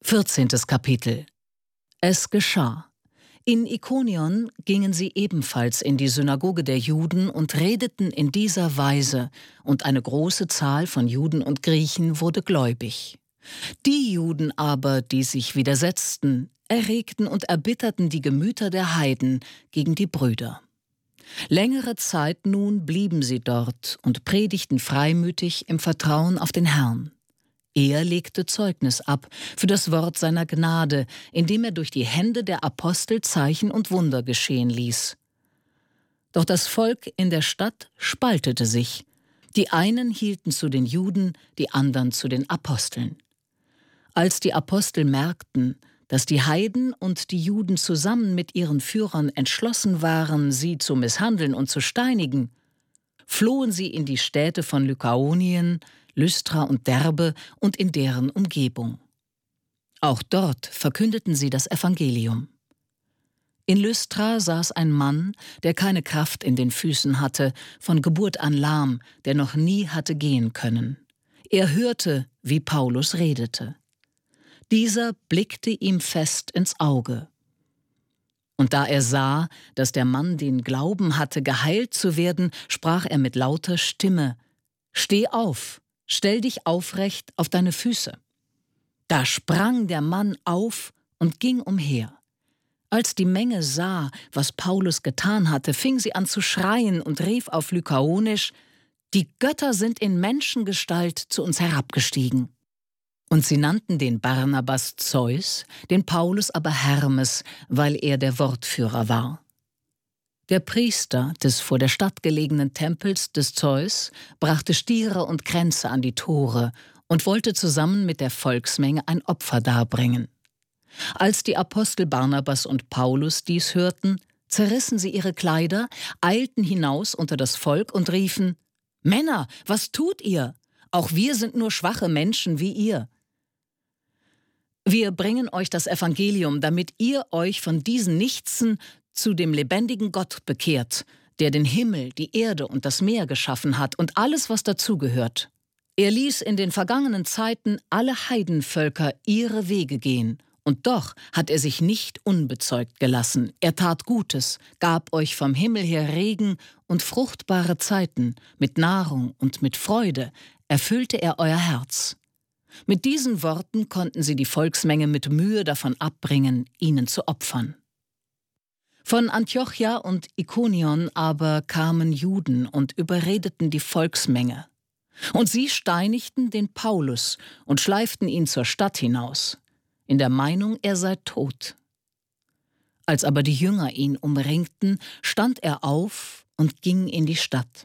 14. Kapitel. Es geschah. In Ikonion gingen sie ebenfalls in die Synagoge der Juden und redeten in dieser Weise, und eine große Zahl von Juden und Griechen wurde gläubig. Die Juden aber, die sich widersetzten, erregten und erbitterten die Gemüter der Heiden gegen die Brüder. Längere Zeit nun blieben sie dort und predigten freimütig im Vertrauen auf den Herrn. Er legte Zeugnis ab für das Wort seiner Gnade, indem er durch die Hände der Apostel Zeichen und Wunder geschehen ließ. Doch das Volk in der Stadt spaltete sich. Die einen hielten zu den Juden, die anderen zu den Aposteln. Als die Apostel merkten, dass die Heiden und die Juden zusammen mit ihren Führern entschlossen waren, sie zu misshandeln und zu steinigen, flohen sie in die Städte von Lykaonien, Lystra und Derbe und in deren Umgebung. Auch dort verkündeten sie das Evangelium. In Lystra saß ein Mann, der keine Kraft in den Füßen hatte, von Geburt an lahm, der noch nie hatte gehen können. Er hörte, wie Paulus redete. Dieser blickte ihm fest ins Auge. Und da er sah, dass der Mann den Glauben hatte, geheilt zu werden, sprach er mit lauter Stimme: »Steh auf, stell dich aufrecht auf deine Füße.« Da sprang der Mann auf und ging umher. Als die Menge sah, was Paulus getan hatte, fing sie an zu schreien und rief auf Lykaonisch: »Die Götter sind in Menschengestalt zu uns herabgestiegen.« Und sie nannten den Barnabas Zeus, den Paulus aber Hermes, weil er der Wortführer war. Der Priester des vor der Stadt gelegenen Tempels des Zeus brachte Stiere und Kränze an die Tore und wollte zusammen mit der Volksmenge ein Opfer darbringen. Als die Apostel Barnabas und Paulus dies hörten, zerrissen sie ihre Kleider, eilten hinaus unter das Volk und riefen: »Männer, was tut ihr? Auch wir sind nur schwache Menschen wie ihr. Wir bringen euch das Evangelium, damit ihr euch von diesen Nichtsen zu dem lebendigen Gott bekehrt, der den Himmel, die Erde und das Meer geschaffen hat und alles, was dazugehört. Er ließ in den vergangenen Zeiten alle Heidenvölker ihre Wege gehen, und doch hat er sich nicht unbezeugt gelassen. Er tat Gutes, gab euch vom Himmel her Regen und fruchtbare Zeiten, mit Nahrung und mit Freude erfüllte er euer Herz.« Mit diesen Worten konnten sie die Volksmenge mit Mühe davon abbringen, ihnen zu opfern. Von Antiochia und Ikonion aber kamen Juden und überredeten die Volksmenge. Und sie steinigten den Paulus und schleiften ihn zur Stadt hinaus, in der Meinung, er sei tot. Als aber die Jünger ihn umringten, stand er auf und ging in die Stadt.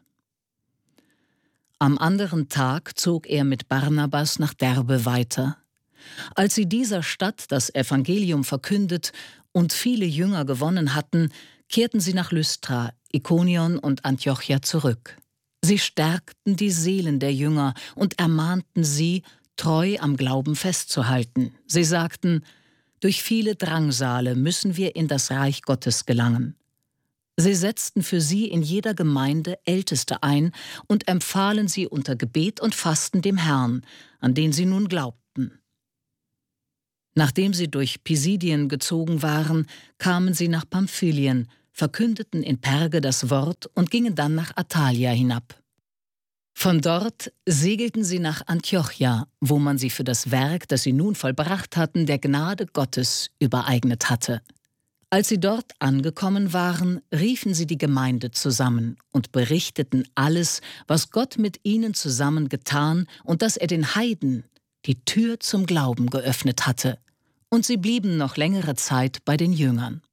Am anderen Tag zog er mit Barnabas nach Derbe weiter. Als sie dieser Stadt das Evangelium verkündet und viele Jünger gewonnen hatten, kehrten sie nach Lystra, Ikonion und Antiochia zurück. Sie stärkten die Seelen der Jünger und ermahnten sie, treu am Glauben festzuhalten. Sie sagten: Durch viele Drangsale müssen wir in das Reich Gottes gelangen. Sie setzten für sie in jeder Gemeinde Älteste ein und empfahlen sie unter Gebet und Fasten dem Herrn, an den sie nun glaubten. Nachdem sie durch Pisidien gezogen waren, kamen sie nach Pamphylien, verkündeten in Perge das Wort und gingen dann nach Attalia hinab. Von dort segelten sie nach Antiochia, wo man sie für das Werk, das sie nun vollbracht hatten, der Gnade Gottes übereignet hatte. Als sie dort angekommen waren, riefen sie die Gemeinde zusammen und berichteten alles, was Gott mit ihnen zusammen getan und dass er den Heiden die Tür zum Glauben geöffnet hatte. Und sie blieben noch längere Zeit bei den Jüngern.